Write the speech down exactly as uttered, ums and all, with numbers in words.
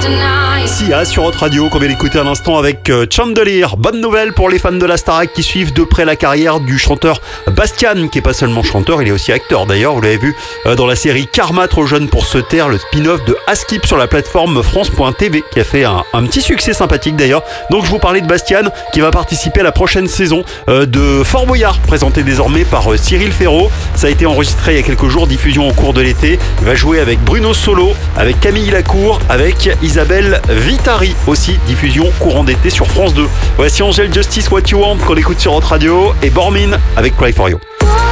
Sia sur Hot Radio qu'on vient d'écouter à l'instant avec Chandelier. Bonne nouvelle pour les fans de la Starac qui suivent de près la carrière du chanteur Bastian, qui est pas seulement chanteur, il est aussi acteur d'ailleurs. Vous l'avez vu dans la série Karma, trop jeune pour se taire, le spin-off de Askip sur la plateforme France point T V, qui a fait un, un petit succès sympathique d'ailleurs. Donc je vous parlais de Bastian qui va participer à la prochaine saison de Fort Boyard, présenté désormais par Cyril Ferraud. Ça a été enregistré il y a quelques jours, diffusion au cours de l'été. Il va jouer avec Bruno Solo, avec Camille Lacour, avec Isabelle Vitari aussi, diffusion courant d'été sur France deux. Voici Angel Justice, What You Want qu'on écoute sur Hot Radio, et Bormin avec Cry For You.